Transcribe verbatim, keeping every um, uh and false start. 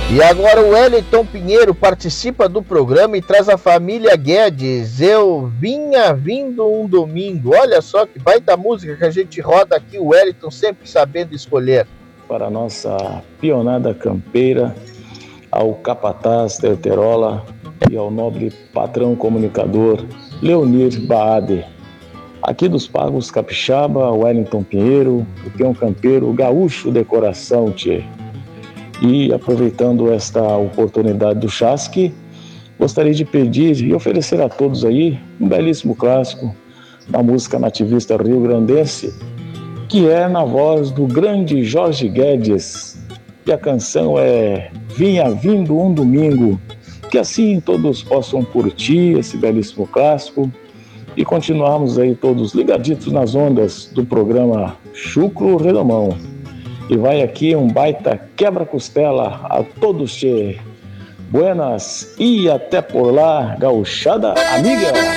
E agora o Wellington Pinheiro participa do programa e traz a família Guedes. Eu vinha vindo um domingo. Olha só que baita música que a gente roda aqui, o Wellington sempre sabendo escolher. Para a nossa pionada campeira, ao capataz Terterola e ao nobre patrão comunicador Leonir Baade. Aqui dos Pagos Capixaba, Wellington Pinheiro, o peão campeiro gaúcho de coração, tchê. E aproveitando esta oportunidade do Chasque, gostaria de pedir e oferecer a todos aí um belíssimo clássico da música nativista rio-grandense, que é na voz do grande Jorge Guedes. E a canção é Vinha Vindo um Domingo. Que assim todos possam curtir esse belíssimo clássico e continuarmos aí todos ligaditos nas ondas do programa Chucro Redomão. E vai aqui um baita quebra-costela a todos, tchê. Buenas e até por lá, gauchada amiga!